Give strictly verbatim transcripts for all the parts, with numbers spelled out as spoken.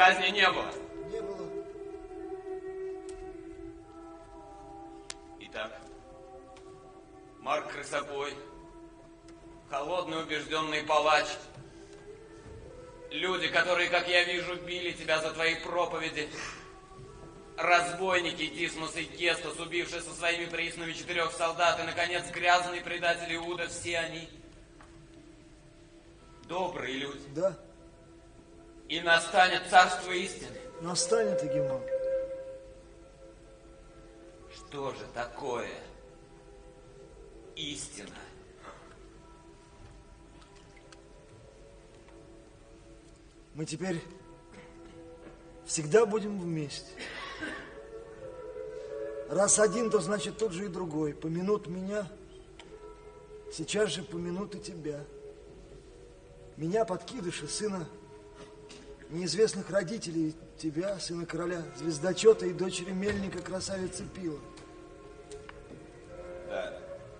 казни не было? Не было. Итак, Марк Крысобой, холодный убежденный палач, люди, которые, как я вижу, били тебя за твои проповеди, разбойники Дисмус и Кестус, убившие со своими приснами четырех солдат, и, наконец, грязный предатель Иуда, все они добрые люди. Да. И настанет царство истины. Настанет, Егемон. Что же такое истина? Мы теперь всегда будем вместе. Раз один, то значит тут же и другой. Помянут меня, сейчас же помянут и тебя. Меня, подкидыша, сына неизвестных родителей, тебя, сына короля Звездочета и дочери мельника, красавицы Пила. Да.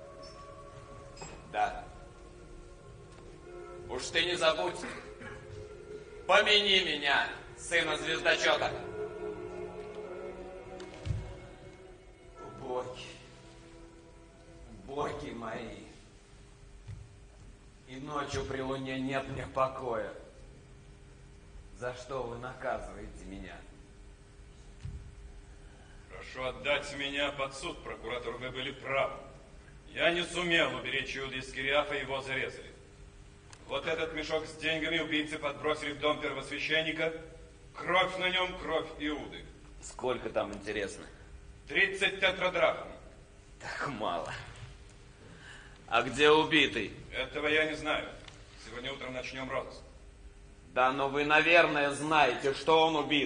Да. Уж ты не забудь. Помяни меня, сына Звездочета. Боги, боги мои, и ночью при луне нет мне покоя. За что вы наказываете меня? Прошу отдать меня под суд, прокуратор, вы были правы. Я не сумел уберечь Иуду из Кириафа, его зарезали. Вот этот мешок с деньгами убийцы подбросили в дом первосвященника. Кровь на нем, кровь Иуды. Сколько там, интересно? тридцать тетрадрахм. Так мало. А где убитый? Этого я не знаю. Сегодня утром начнем розыск. Да, но вы, наверное, знаете, что он убит.